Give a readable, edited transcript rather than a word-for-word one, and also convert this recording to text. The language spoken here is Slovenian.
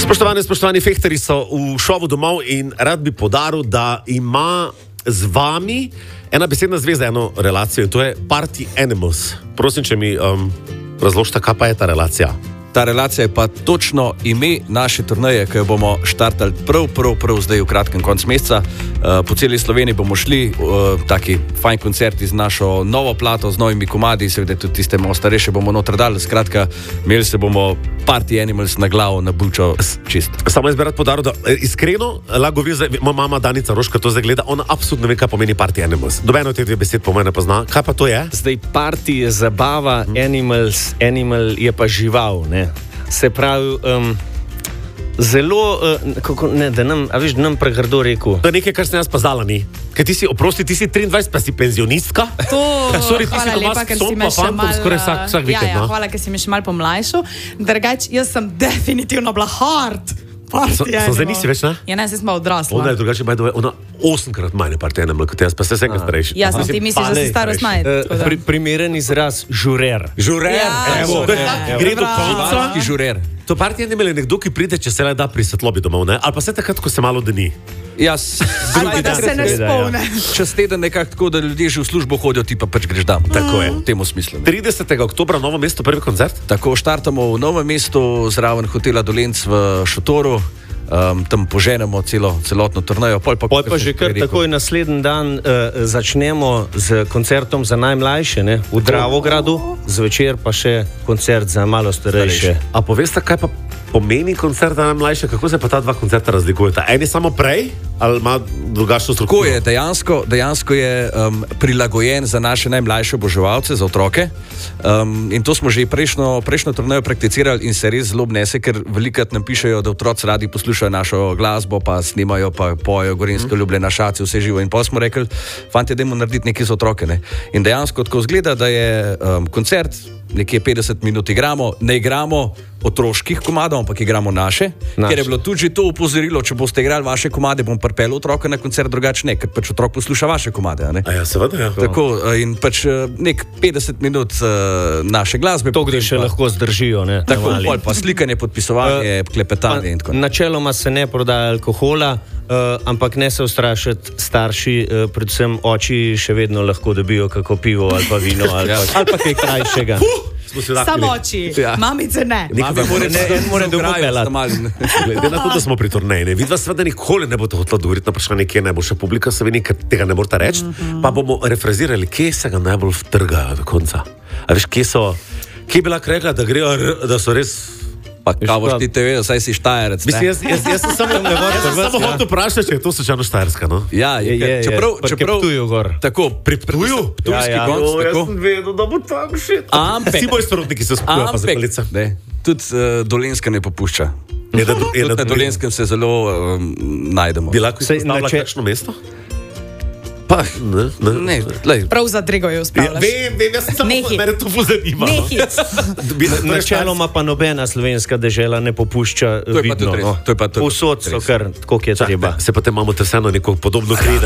Spoštovani fehterji so v šovu domov in rad bi podaril, da ima z vami ena besedna zveza, eno relacijo in to je Party Animals. Prosim, če mi razložite, kaj pa je ta relacija. Ta relacija je pa točno ime naše turneje, ki jo bomo štartali prav zdaj v kratkem koncu meseca. Po celi Sloveniji bomo šli, taki fajn koncerti z našo novo plato, z novimi komadi, seveda tudi tiste malo starejše bomo noter dali. Skratka, imeli se bomo Party Animals na glavo, na bučo čist. Samo jaz bi rad podaril, da iskreno, moja mama Danica Roška to zdaj gleda, ona absolutno ne ve, kaj pomeni Party Animals. Dobeno te dve besed po mene pozna. Kaj pa to je? Zdaj, party je zabava, animal je pa žival, ne? Se pravi, zelo, da nam pregrdo rekel. To je nekaj, kar sem jaz pazala, ni. Ker ti si, oprosti, ti si 23, pa si penzionistka. Hvala lepa, ker si me še malo... vsak vikend, no? Hvala, ker si me še malo pomlajšal. Drugač, jaz sem definitivno bila hard. Zdaj nisi več, ne? Ja, ne, zdaj smo odrasla. Ona je drugače, ona 8-krat manj Party Animal kot jaz, pa ste vsega starejši. Ja, ti misliš, da si starost manj. Primeren izraz, žurer. Žurer, evo. Gre do konca. Žurer. To Party Animal je nekdo, ki pride, če se le da pri svetlobi domov, ne? Ali pa se takrat, ko se malo deni. Jaz, ali da se ne spomne. Čez teden nekako tako, da ljudje že v službo hodijo, ti pa pač greš dam. Tako je. V tem smislu. 30. oktobra Novo mesto, prvi koncert? Tako, štartamo v Novem mestu, zraven hotela Dolenc v Šotoru. Tam poženemo celotno turnejo. Pol pa že kar takoj naslednji dan začnemo z koncertom za najmlajše, ne? V Dravogradu, zvečer pa še koncert za malo starejše. A poveste, kaj pa pomeni koncert za najmlajše? Kako se pa ta dva koncerta razlikujeta? En je samo prej, ali ima drugačno strukturo? Tako je, dejansko je prilagojen za naše najmlajše oboževalce, za otroke. In to smo že prejšnjo turnejo prakticirali in se res zelo obnese, ker velikokrat nam pišejo, da otroci radi poslušajo našo glasbo, pa snimajo, pa pojejo Gorenjsko ljubljena šaci, vse živo. In pa smo rekli, fantje, dajmo narediti nekaj za otroke. Ne? In dejansko tako zgleda, da je koncert, nekje 50 minut igramo, ne igramo otroških komadov, ampak igramo naše. Ker je bilo tudi to upozorilo, če boste igrali vaše komade, bom pripeljal otroka na koncert, drugače ne, ker pač otrok posluša vaše komade. Ne? A ja, seveda, ja. Tako, in pač nek 50 minut naše glasbe. To, kde še lahko zdržijo, ne? Tako, pa slikanje, podpisovanje, klepetanje in tako. Načeloma se ne prodaja alkohola, ampak ne se ustrašiti starši, predvsem oči še vedno lahko dobijo kako pivo ali pa vino ali pa kaj krajšega. Samo oči, mamice ne. More dovoljati. Glede na to, da smo pri turneji, vidva seveda nikoli ne boste hotela govoriti na vprašanje, kje najboljša publika, seveda ker tega ne morete reči, pa bomo refrazirali, kje se ga najbolj vtrgajo do konca. A veš, kje je bila rekla, da grejo, da so res... Pa kavoš ti te ve, saj si Štajerec, ne? Mislim, jaz sem samo hotel vprašati, če je to slučajno Štajerska, no? Ja, čeprav Ptuju gor. Tako, pri Ptuju? Ptujski konc, tako? Jaz sem vedel, da bo tako šit. Vsi moji sorodniki se skupajo pa za palica. Tudi Dolenska ne popušča. Tudi na Dolenskem se zelo najdemo. Bi lahko izpostavila kakšno mesto? Pa, ne. Prav za Drigo je uspela. Vem, jaz sem samo, mene to zanima. Načeloma pa nobena slovenska dežela ne popušča vidno. To je pa to. Povsod so kar, tako je treba. Se pa te imamo vseeno neko podobno kri,